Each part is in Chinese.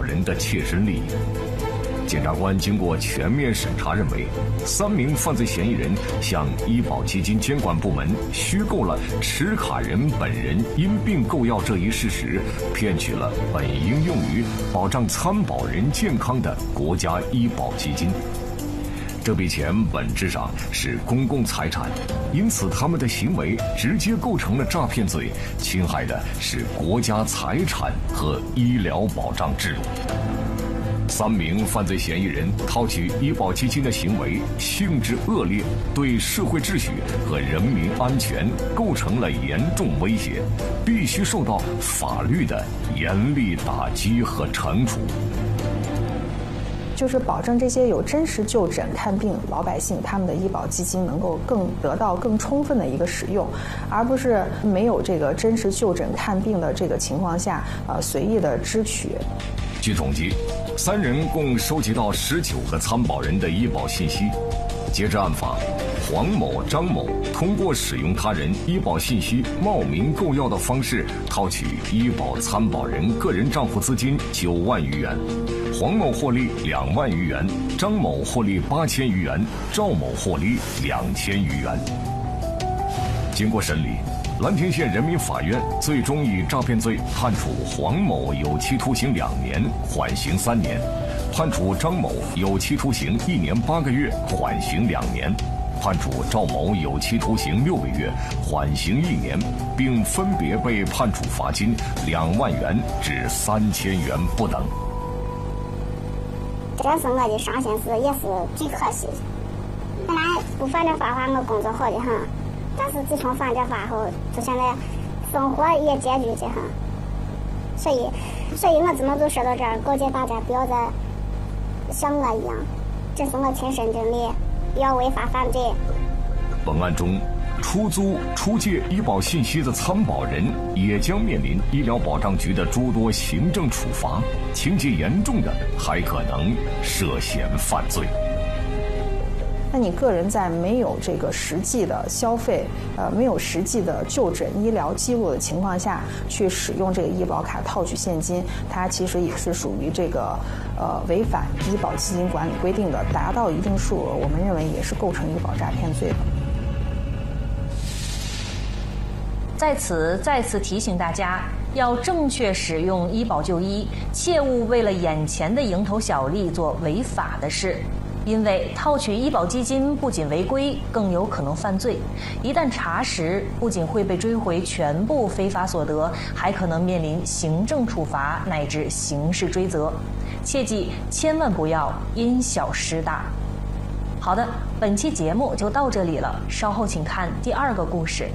人的切身利益。检察官经过全面审查，认为3名犯罪嫌疑人向医保基金监管部门虚构了持卡人本人因病购药这一事实，骗取了本应用于保障参保人健康的国家医保基金。这笔钱本质上是公共财产，因此他们的行为直接构成了诈骗罪，侵害的是国家财产和医疗保障制度。3名犯罪嫌疑人套取医保基金的行为性质恶劣，对社会秩序和人民安全构成了严重威胁，必须受到法律的严厉打击和惩处。 就是保证这些有真实就诊看病老百姓，他们的医保基金能够得到更充分的一个使用，而不是没有这个真实就诊看病的这个情况下，随意的支取。 据统计，3人共收集到19个参保人的医保信息。截至案发，黄某、张某通过使用他人医保信息冒名购药的方式，套取医保参保人个人账户资金9万余元。黄某获利2万余元，张某获利8000余元，赵某获利2000余元。经过审理，蓝田县人民法院最终以诈骗罪判处黄某有期徒刑2年，缓刑3年；判处张某有期徒刑1年8个月，缓刑2年；判处赵某有期徒刑6个月，缓刑1年，并分别被判处罚金2万元至3000元不等。 这是我的伤心事，也是最可惜。本来不犯这法我工作好的很，但是自从犯这法后，就现在生活也拮据的很。所以我只能就说到这儿，告诫大家不要再像我一样，这是我亲身经历，不要违法犯罪。 本案中，出租、出借医保信息的参保人也将面临医疗保障局的诸多行政处罚，情节严重的还可能涉嫌犯罪。 那你个人在没有这个实际的消费，没有实际的就诊医疗记录的情况下，去使用这个医保卡套取现金，它其实也是属于这个违反医保基金管理规定的，达到一定数额，我们认为也是构成医保诈骗罪的。 在此再次提醒大家，要正确使用医保就医，切勿为了眼前的蝇头小利做违法的事。因为套取医保基金不仅违规，更有可能犯罪。一旦查实，不仅会被追回全部非法所得，还可能面临行政处罚乃至刑事追责。切记，千万不要因小失大。好的，本期节目就到这里了，稍后请看第2个故事。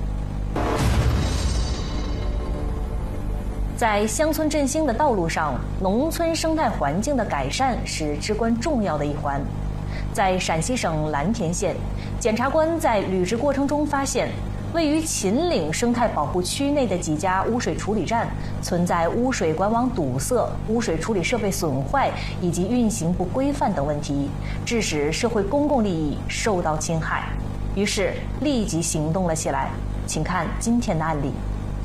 在乡村振兴的道路上，农村生态环境的改善是至关重要的一环。在陕西省蓝田县，检察官在履职过程中发现，位于秦岭生态保护区内的几家污水处理站存在污水管网堵塞、污水处理设备损坏以及运行不规范等问题，致使社会公共利益受到侵害。于是立即行动了起来。请看今天的案例。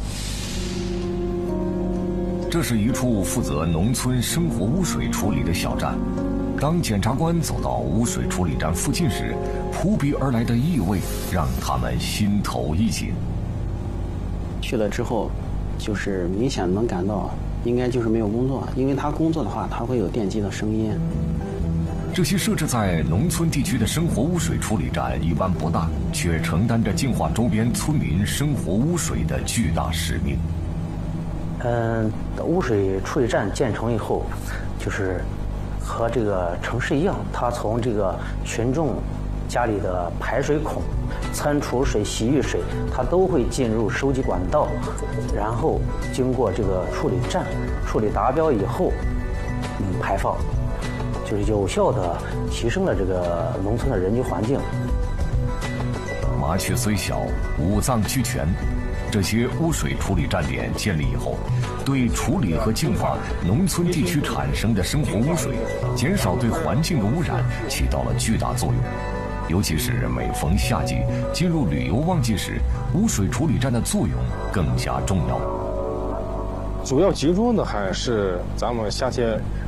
这是一处负责农村生活污水处理的小站。当检察官走到污水处理站附近时，扑鼻而来的异味让他们心头一紧。 去了之后，就是明显能感到，应该就是没有工作，因为他工作的话，他会有电机的声音。 这些设置在农村地区的生活污水处理站一般不大，却承担着净化周边村民生活污水的巨大使命。 污水处理站建成以后，就是和这个城市一样，它从这个群众家里的排水孔、餐厨水、洗浴水，它都会进入收集管道，然后经过这个处理站处理达标以后，排放，就是有效的提升了这个农村的人居环境。 麻雀虽小，五脏俱全。这些污水处理站点建立以后，对处理和净化农村地区产生的生活污水，减少对环境的污染，起到了巨大作用。尤其是每逢夏季进入旅游旺季时，污水处理站的作用更加重要。 主要集中的还是咱们夏天